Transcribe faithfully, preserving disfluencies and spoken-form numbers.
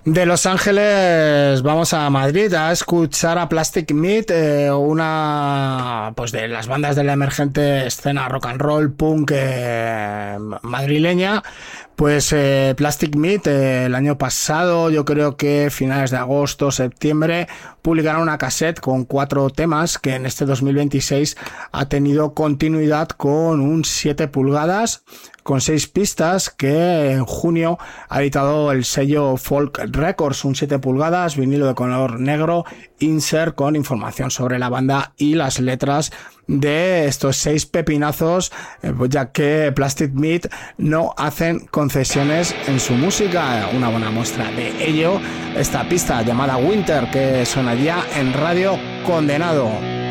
De Los Ángeles vamos a Madrid a escuchar a Plastic Meat, eh, una pues de las bandas de la emergente escena rock and roll punk eh, madrileña. Pues eh, Plastic Meat eh, el año pasado, yo creo que finales de agosto, septiembre, publicaron una cassette con cuatro temas que en este dos mil veintiséis ha tenido continuidad con un siete pulgadas con seis pistas que en junio ha editado el sello Folk Records, un siete pulgadas, vinilo de color negro, insert con información sobre la banda y las letras de estos seis pepinazos, eh, ya que Plastic Meat no hacen concesiones en su música. Una buena muestra de ello, esta pista llamada Winter, que suena ya en Radio Condenado.